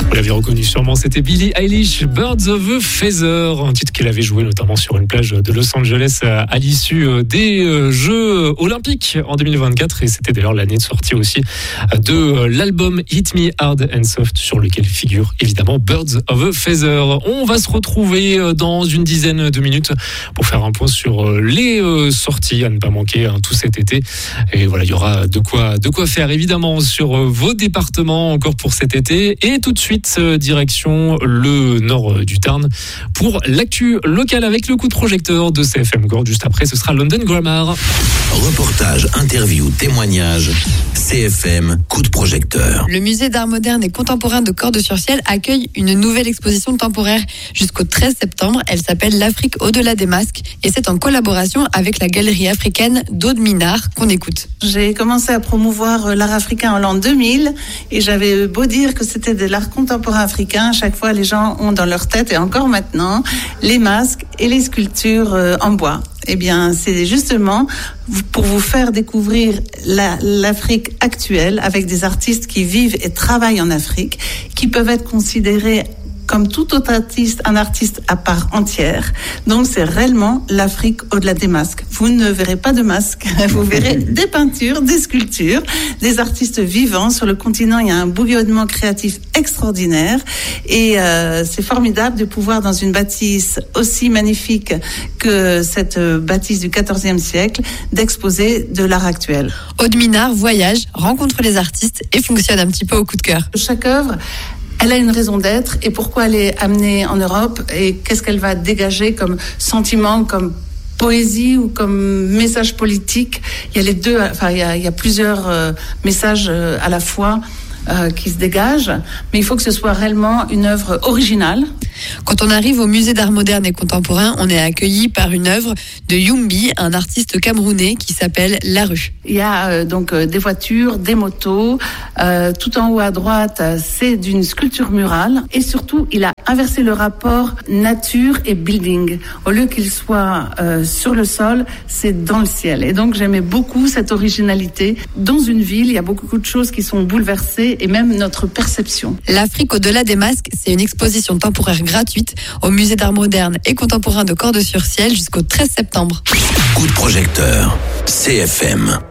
Vous l'avez reconnu sûrement, c'était Billie Eilish, Birds of a Feather, un titre qu'elle avait joué notamment sur une plage de Los Angeles à l'issue des Jeux Olympiques en 2024, et c'était d'ailleurs l'année de sortie aussi de l'album Hit Me Hard and Soft, sur lequel figure évidemment Birds of a Feather. On va se retrouver dans une dizaine de minutes pour faire un point sur les sorties à ne pas manquer tout cet été, et voilà, il y aura de quoi faire évidemment sur vos départements encore pour cet été. Et tout de suite, direction le nord du Tarn pour l'actu locale avec le coup de projecteur de CFM Gorge. Juste après, ce sera London Grammar. Reportage, interview, témoignage, CFM coup de projecteur. Le musée d'art moderne et contemporain de Cordes-sur-Ciel accueille une nouvelle exposition temporaire jusqu'au 13 septembre. Elle s'appelle l'Afrique au-delà des masques, et c'est en collaboration avec la galerie africaine d'Aude Minard qu'on écoute. J'ai commencé à promouvoir l'art africain en l'an 2000, et j'avais beau dire que c'était de l'art contemporain africain, à chaque fois les gens ont dans leur tête, et encore maintenant, les masques et les sculptures en bois. Eh bien, c'est justement pour vous faire découvrir l'Afrique actuelle avec des artistes qui vivent et travaillent en Afrique, qui peuvent être considérés comme tout autre artiste, un artiste à part entière. Donc c'est réellement l'Afrique au-delà des masques. Vous ne verrez pas de masques, vous verrez des peintures, des sculptures, des artistes vivants. Sur le continent, il y a un bouillonnement créatif extraordinaire, et c'est formidable de pouvoir, dans une bâtisse aussi magnifique que cette bâtisse du XIVe siècle, d'exposer de l'art actuel. Aude Minard voyage, rencontre les artistes et fonctionne un petit peu au coup de cœur. Chaque œuvre, elle a une raison d'être, et pourquoi elle est amenée en Europe, et qu'est-ce qu'elle va dégager comme sentiment, comme poésie ou comme message politique. Il y a les deux, enfin il y a plusieurs messages à la fois qui se dégagent, mais il faut que ce soit réellement une œuvre originale. Quand on arrive au musée d'art moderne et contemporain, on est accueilli par une œuvre de Yumbi, un artiste camerounais qui s'appelle La Rue. Il y a donc des voitures, des motos. Tout en haut à droite, c'est d'une sculpture murale. Et surtout, il a inversé le rapport nature et building. Au lieu qu'il soit sur le sol, c'est dans le ciel. Et donc, j'aimais beaucoup cette originalité. Dans une ville, il y a beaucoup de choses qui sont bouleversées, et même notre perception. L'Afrique au-delà des masques, c'est une exposition temporaire gratuite au musée d'art moderne et contemporain de Cordes-sur-Ciel jusqu'au 13 septembre. Coup de projecteur, CFM.